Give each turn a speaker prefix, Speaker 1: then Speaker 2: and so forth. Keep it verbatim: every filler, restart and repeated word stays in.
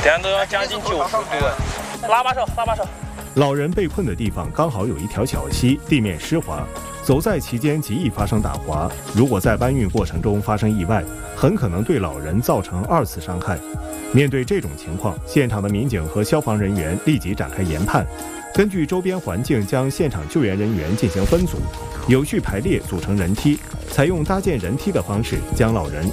Speaker 1: 现在都要将近九十度了。拉把手，拉把手。
Speaker 2: 老人被困的地方刚好有一条小溪，地面湿滑，走在其间极易发生打滑。如果在搬运过程中发生意外，很可能对老人造成二次伤害。面对这种情况，现场的民警和消防人员立即展开研判，根据周边环境将现场救援人员进行分组，有序排列组成人梯，采用搭建人梯的方式将老人